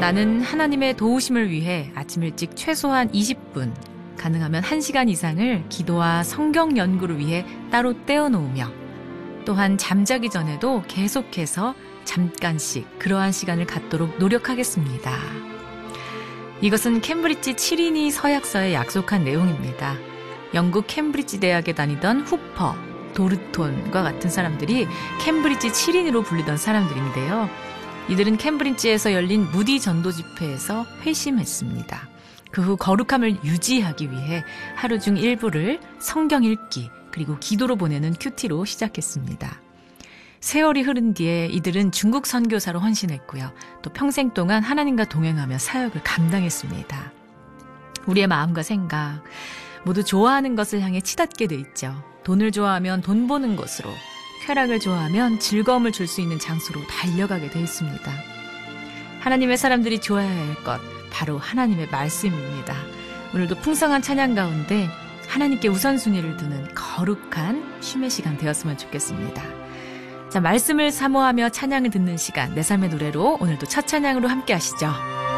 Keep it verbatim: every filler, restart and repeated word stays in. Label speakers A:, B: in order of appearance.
A: 나는 하나님의 도우심을 위해 아침 일찍 최소한 이십 분, 가능하면 한 시간 이상을 기도와 성경 연구를 위해 따로 떼어놓으며 또한 잠자기 전에도 계속해서 잠깐씩 그러한 시간을 갖도록 노력하겠습니다. 이것은 캠브리지 칠인이 서약서에 약속한 내용입니다. 영국 캠브리지 대학에 다니던 후퍼, 도르톤과 같은 사람들이 캠브리지 칠인으로 불리던 사람들인데요. 이들은 캠브리지에서 열린 무디 전도 집회에서 회심했습니다. 그 후 거룩함을 유지하기 위해 하루 중 일부를 성경 읽기 그리고 기도로 보내는 큐티로 시작했습니다. 세월이 흐른 뒤에 이들은 중국 선교사로 헌신했고요. 또 평생 동안 하나님과 동행하며 사역을 감당했습니다. 우리의 마음과 생각 모두 좋아하는 것을 향해 치닫게 돼 있죠. 돈을 좋아하면 돈 버는 것으로, 쾌락을 좋아하면 즐거움을 줄 수 있는 장소로 달려가게 돼 있습니다. 하나님의 사람들이 좋아해야 할 것, 바로 하나님의 말씀입니다. 오늘도 풍성한 찬양 가운데 하나님께 우선순위를 두는 거룩한 쉼의 시간 되었으면 좋겠습니다. 자, 말씀을 사모하며 찬양을 듣는 시간, 내 삶의 노래로 오늘도 첫 찬양으로 함께 하시죠.